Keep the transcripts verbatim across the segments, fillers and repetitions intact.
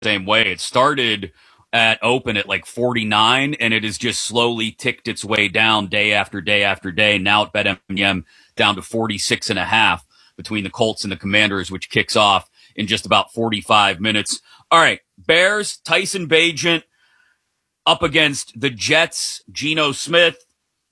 same way. It started at open at like forty-nine, and it has just slowly ticked its way down day after day after day. Now at BetMGM down to forty-six and a half between the Colts and the Commanders, which kicks off in just about forty-five minutes. All right, Bears, Tyson Bagent up against the Jets, Geno Smith.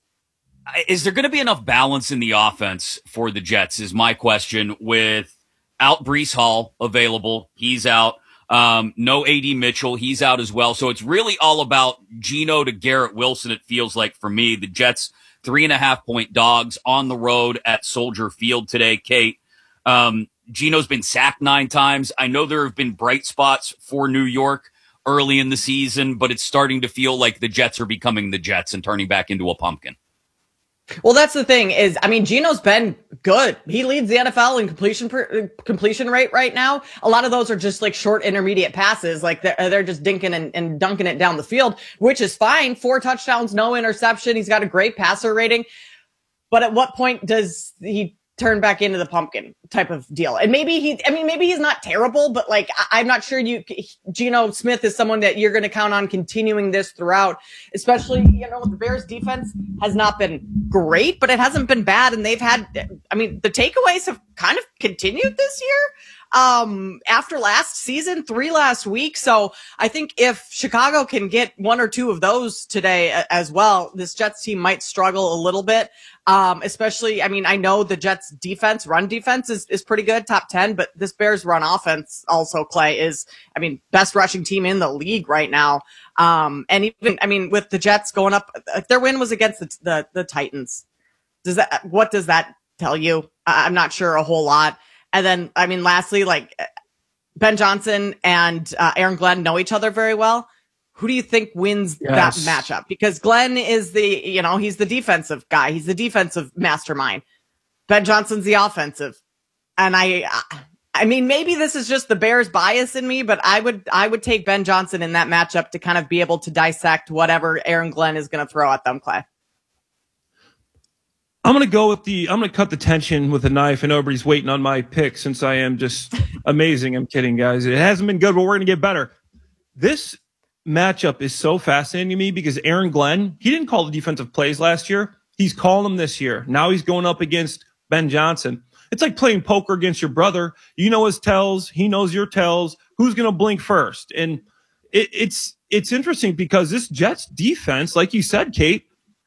Is there going to be enough balance in the offense for the Jets is my question. Without Breece Hall available, he's out. Um, no A D Mitchell, he's out as well. So it's really all about Geno to Garrett Wilson, it feels like for me. The Jets, three and a half point dogs on the road at Soldier Field today, Kate. Um, Geno's been sacked nine times. I know there have been bright spots for New York early in the season, but it's starting to feel like the Jets are becoming the Jets and turning back into a pumpkin. Well, that's the thing is, I mean, Geno's been good. He leads the N F L in completion per, completion rate right now. A lot of those are just like short intermediate passes. Like they're, they're just dinking and, and dunking it down the field, which is fine. Four touchdowns, no interception. He's got a great passer rating. But at what point does he turn back into the pumpkin type of deal? And maybe he, I mean, maybe he's not terrible, but like, I, I'm not sure you, Geno Smith is someone that you're going to count on continuing this throughout, especially, you know, the Bears defense has not been great, but it hasn't been bad. And they've had, I mean, the takeaways have kind of continued this year. Um, after last season, three last week. So I think if Chicago can get one or two of those today as well, this Jets team might struggle a little bit. Um, especially, I mean, I know the Jets defense, run defense is, is pretty good, top ten, but this Bears run offense also, Clay, is, I mean, best rushing team in the league right now. Um, and even, I mean, with the Jets going up, if their win was against the, the, the Titans, does that, what does that tell you? I'm not sure a whole lot. And then, I mean, lastly, like Ben Johnson and uh, Aaron Glenn know each other very well. Who do you think wins yes. that matchup? Because Glenn is the, you know, he's the defensive guy. He's the defensive mastermind. Ben Johnson's the offensive. And I, I mean, maybe this is just the Bears bias in me, but I would, I would take Ben Johnson in that matchup to kind of be able to dissect whatever Aaron Glenn is going to throw at them, Clay. I'm going to go with the, I'm going to cut the tension with a knife, and everybody's waiting on my pick since I am just amazing. I'm kidding, guys. It hasn't been good, but we're going to get better. This matchup is so fascinating to me because Aaron Glenn, he didn't call the defensive plays last year. He's calling them this year. Now he's going up against Ben Johnson. It's like playing poker against your brother. You know his tells. He knows your tells. Who's going to blink first? And it, it's, it's interesting because this Jets defense, like you said, Kate,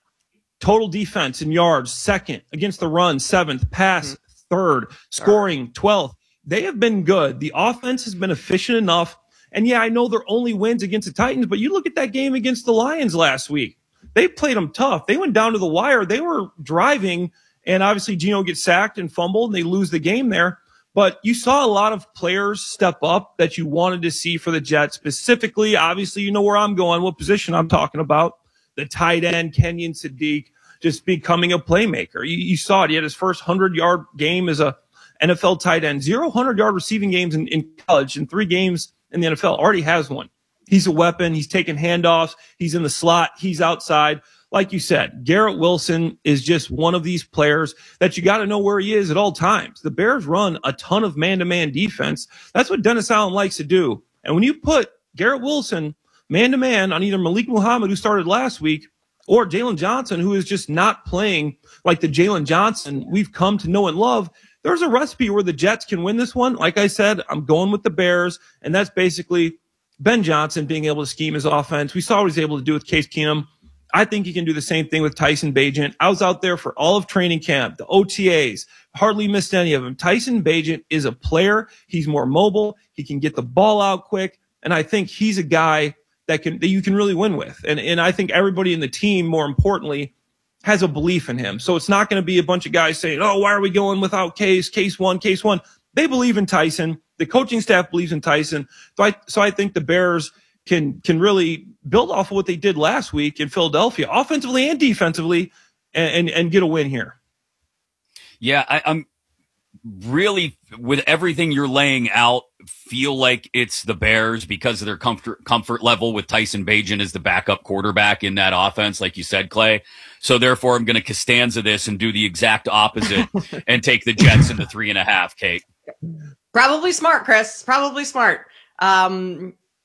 total defense in yards, second. Against the run, seventh. Pass, third. Scoring, twelfth. They have been good. The offense has been efficient enough. And yeah, I know they're only wins against the Titans, but you look at that game against the Lions last week. They played them tough. They went down to the wire. They were driving, and obviously Geno gets sacked and fumbled, and they lose the game there. But you saw a lot of players step up that you wanted to see for the Jets. Specifically, obviously, you know where I'm going, what position I'm talking about. The tight end, Kenyon Sadiq, just becoming a playmaker. You, you saw it. He had his first hundred-yard game as a N F L tight end. Zero hundred-yard receiving games in, in college, and three games in the N F L. Already has one. He's a weapon. He's taking handoffs. He's in the slot. He's outside. Like you said, Garrett Wilson is just one of these players that you got to know where he is at all times. The Bears run a ton of man-to-man defense. That's what Dennis Allen likes to do. And when you put Garrett Wilson man-to-man on either Malik Muhammad, who started last week, or Jalen Johnson, who is just not playing like the Jalen Johnson we've come to know and love, there's a recipe where the Jets can win this one. Like I said, I'm going with the Bears, and that's basically Ben Johnson being able to scheme his offense. We saw what he was able to do with Case Keenum. I think he can do the same thing with Tyson Bagent. I was out there for all of training camp, the O T As, hardly missed any of them. Tyson Bagent is a player. He's more mobile. He can get the ball out quick, and I think he's a guy that can that you can really win with. And and I think everybody in the team, more importantly, has a belief in him. So it's not going to be a bunch of guys saying, oh, why are we going without Case, Case one, Case one. They believe in Tyson. The coaching staff believes in Tyson. So I, so I think the Bears can can really build off of what they did last week in Philadelphia, offensively and defensively, and, and, and get a win here. Yeah, I, I'm really, with everything you're laying out, feel like it's the Bears because of their comfort comfort level with Tyson Bagent as the backup quarterback in that offense, like you said, Clay. So therefore, I'm going to Costanza this and do the exact opposite and take the Jets into three and a half, Kate. Probably smart, Chris. Probably smart. Um,